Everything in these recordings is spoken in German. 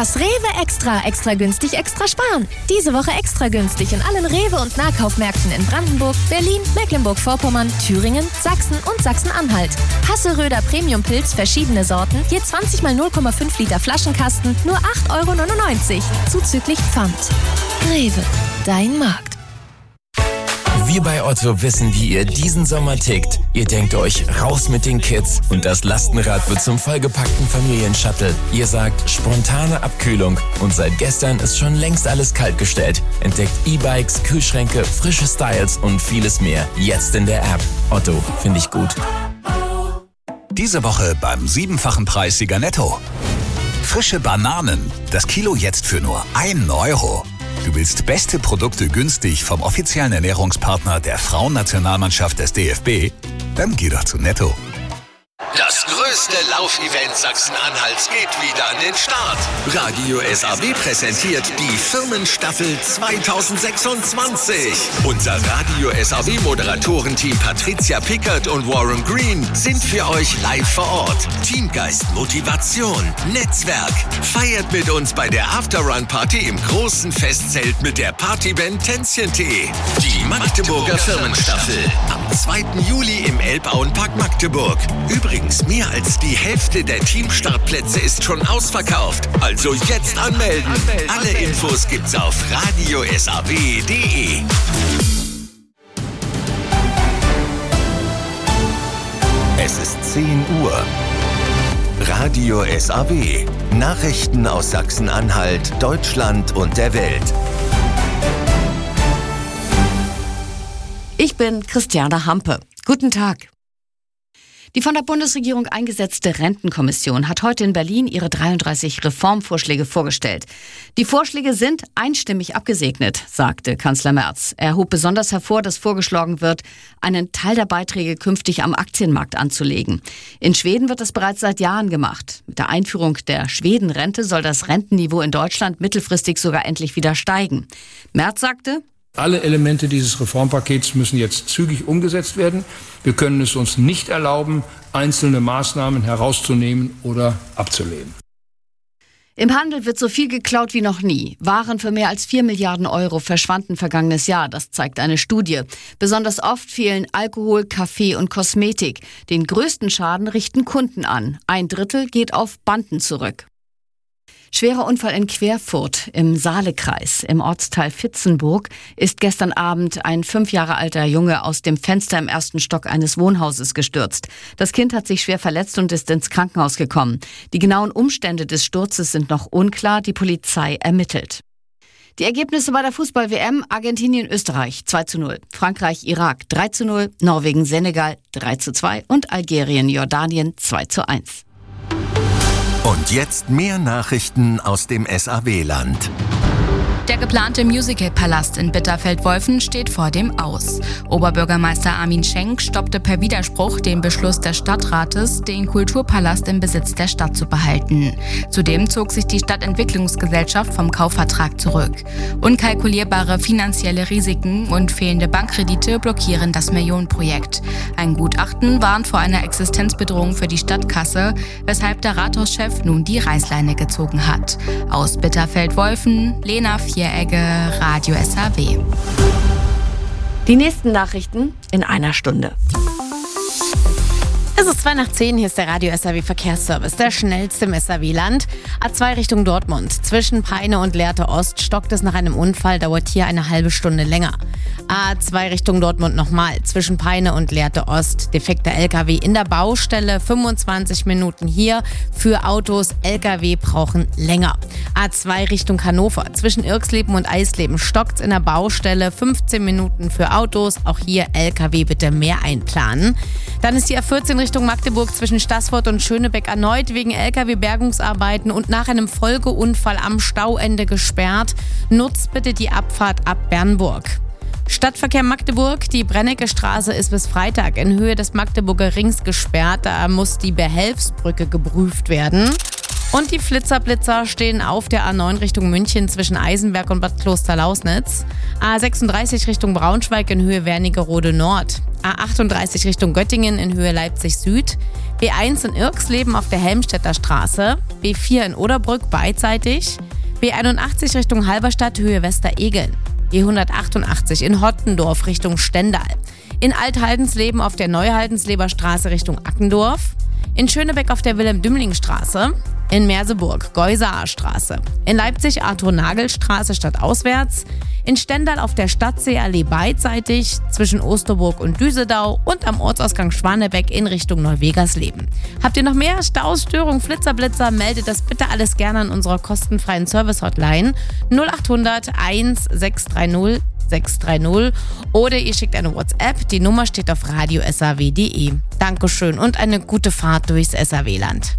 Das Rewe Extra. Extra günstig, extra sparen. Diese Woche extra günstig in allen Rewe- und Nahkaufmärkten in Brandenburg, Berlin, Mecklenburg-Vorpommern, Thüringen, Sachsen und Sachsen-Anhalt. Hasseröder Premium-Pilz, verschiedene Sorten, je 20 mal 0,5 Liter Flaschenkasten, nur 8,99 €. Zuzüglich Pfand. Rewe, dein Markt. Wir bei Otto wissen, wie ihr diesen Sommer tickt. Ihr denkt euch, raus mit den Kids und das Lastenrad wird zum vollgepackten Familienshuttle. Ihr sagt, spontane Abkühlung und seit gestern ist schon längst alles kaltgestellt. Entdeckt E-Bikes, Kühlschränke, frische Styles und vieles mehr. Jetzt in der App. Otto, finde ich gut. Diese Woche beim 7-fachen Preis Sieger Netto. Frische Bananen. Das Kilo jetzt für nur 1 €. Du willst beste Produkte günstig vom offiziellen Ernährungspartner der Frauennationalmannschaft des DFB? Dann geh doch zu Netto. Das größte Laufevent Sachsen-Anhalts geht wieder an den Start. Radio SAW präsentiert die Firmenstaffel 2026. Unser Radio SAW-Moderatorenteam Patricia Pickert und Warren Green sind für euch live vor Ort. Teamgeist, Motivation, Netzwerk. Feiert mit uns bei der Afterrun-Party im großen Festzelt mit der Partyband Tänzchen.de. Die Magdeburger Firmenstaffel. Am 2. Juli im Elbauenpark Magdeburg. Übrigens, mehr als die Hälfte der Teamstartplätze ist schon ausverkauft. Also jetzt anmelden. Alle Infos gibt's auf radiosaw.de. Es ist 10 Uhr. Radio SAW. Nachrichten aus Sachsen-Anhalt, Deutschland und der Welt. Ich bin Christiane Hampe. Guten Tag. Die von der Bundesregierung eingesetzte Rentenkommission hat heute in Berlin ihre 33 Reformvorschläge vorgestellt. Die Vorschläge sind einstimmig abgesegnet, sagte Kanzler Merz. Er hob besonders hervor, dass vorgeschlagen wird, einen Teil der Beiträge künftig am Aktienmarkt anzulegen. In Schweden wird das bereits seit Jahren gemacht. Mit der Einführung der Schwedenrente soll das Rentenniveau in Deutschland mittelfristig sogar endlich wieder steigen. Merz sagte: Alle Elemente dieses Reformpakets müssen jetzt zügig umgesetzt werden. Wir können es uns nicht erlauben, einzelne Maßnahmen herauszunehmen oder abzulehnen. Im Handel wird so viel geklaut wie noch nie. Waren für mehr als 4 Milliarden € verschwanden vergangenes Jahr, das zeigt eine Studie. Besonders oft fehlen Alkohol, Kaffee und Kosmetik. Den größten Schaden richten Kunden an. 1/3 geht auf Banden zurück. Schwerer Unfall in Querfurt im Saalekreis. Im Ortsteil Vitzenburg ist gestern Abend ein 5 Jahre alter Junge aus dem Fenster im 1. Stock eines Wohnhauses gestürzt. Das Kind hat sich schwer verletzt und ist ins Krankenhaus gekommen. Die genauen Umstände des Sturzes sind noch unklar. Die Polizei ermittelt. Die Ergebnisse bei der Fußball-WM: Argentinien-Österreich 2:0, Frankreich-Irak 3:0, Norwegen-Senegal 3:2 und Algerien-Jordanien 2:1. Und jetzt mehr Nachrichten aus dem SAW-Land. Der geplante Musical-Palast in Bitterfeld-Wolfen steht vor dem Aus. Oberbürgermeister Armin Schenk stoppte per Widerspruch den Beschluss des Stadtrates, den Kulturpalast im Besitz der Stadt zu behalten. Zudem zog sich die Stadtentwicklungsgesellschaft vom Kaufvertrag zurück. Unkalkulierbare finanzielle Risiken und fehlende Bankkredite blockieren das Millionenprojekt. Ein Gutachten warnt vor einer Existenzbedrohung für die Stadtkasse, weshalb der Rathauschef nun die Reißleine gezogen hat. Aus Bitterfeld-Wolfen, Lena Vieregge, Radio SAW. Die nächsten Nachrichten in einer Stunde. Es ist 9:02, hier ist der Radio SAW Verkehrsservice, der schnellste im SAW-Land. A2 Richtung Dortmund. Zwischen Peine und Lehrte Ost stockt es nach einem Unfall, dauert hier eine halbe Stunde länger. A2 Richtung Dortmund nochmal. Zwischen Peine und Lehrte Ost. Defekter LKW in der Baustelle, 25 Minuten hier. Für Autos, LKW brauchen länger. A2 Richtung Hannover. Zwischen Irxleben und Eisleben stockt es in der Baustelle, 15 Minuten für Autos. Auch hier LKW bitte mehr einplanen. Dann ist die A14 Richtung Magdeburg zwischen Staßfurt und Schönebeck erneut wegen LKW-Bergungsarbeiten und nach einem Folgeunfall am Stauende gesperrt. Nutzt bitte die Abfahrt ab Bernburg. Stadtverkehr Magdeburg, die Brennecke Straße ist bis Freitag in Höhe des Magdeburger Rings gesperrt. Da muss die Behelfsbrücke geprüft werden. Und die Flitzer-Blitzer stehen auf der A9 Richtung München zwischen Eisenberg und Bad Kloster-Lausnitz. A36 Richtung Braunschweig in Höhe Wernigerode Nord. A38 Richtung Göttingen in Höhe Leipzig Süd. B1 in Irksleben auf der Helmstedter Straße, B4 in Oderbrück beidseitig, B81 Richtung Halberstadt Höhe Westeregeln, B188 in Hottendorf Richtung Stendal, in Althaldенsleben auf der Neuhaldensleber Straße Richtung Ackendorf, in Schönebeck auf der Wilhelm-Dümling-Straße, in Merseburg Geusaer Straße, in Leipzig Arthur-Nagel-Straße stadtauswärts, in Stendal auf der Stadtseeallee beidseitig zwischen Osterburg und Düsedau und am Ortsausgang Schwanebeck in Richtung Neuwegersleben. Habt ihr noch mehr Staus, Störungen, Flitzer, Blitzer, meldet das bitte alles gerne an unserer kostenfreien Service-Hotline 0800 1630 630 oder ihr schickt eine WhatsApp. Die Nummer steht auf radio.saw.de. Dankeschön und eine gute Fahrt durchs SAW-Land.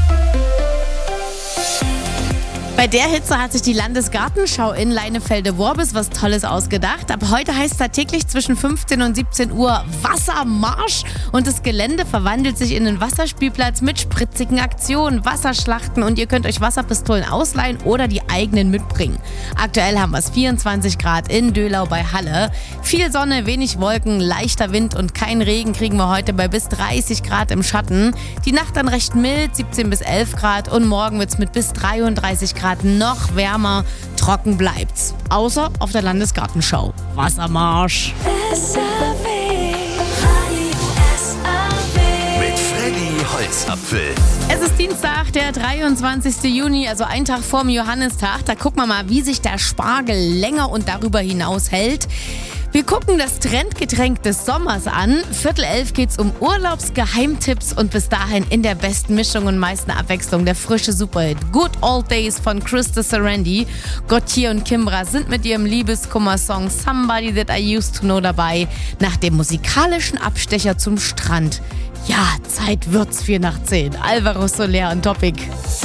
Bei der Hitze hat sich die Landesgartenschau in Leinefelde-Worbis was Tolles ausgedacht. Ab heute heißt es da täglich zwischen 15 und 17 Uhr Wassermarsch und das Gelände verwandelt sich in einen Wasserspielplatz mit spritzigen Aktionen, Wasserschlachten und ihr könnt euch Wasserpistolen ausleihen oder die eigenen mitbringen. Aktuell haben wir es 24 Grad in Döhlau bei Halle. Viel Sonne, wenig Wolken, leichter Wind und kein Regen kriegen wir heute bei bis 30 Grad im Schatten. Die Nacht dann recht mild, 17 bis 11 Grad und morgen wird es mit bis 33 Grad noch wärmer, trocken bleibt's. Außer auf der Landesgartenschau. Wassermarsch. Mit Freddy Holzapfel. Es ist Dienstag, der 23. Juni, also ein Tag vorm Johannistag. Da gucken wir mal, wie sich der Spargel länger und darüber hinaus hält. Wir gucken das Trendgetränk des Sommers an. 10:45 geht's um Urlaubsgeheimtipps und bis dahin in der besten Mischung und meisten Abwechslung der frische Superhit Good Old Days von Krista Serendi. Gautier und Kimbra sind mit ihrem Liebeskummer-Song Somebody That I Used to Know dabei. Nach dem musikalischen Abstecher zum Strand. Ja, Zeit wird's 9:45. Alvaro Soler und Topic.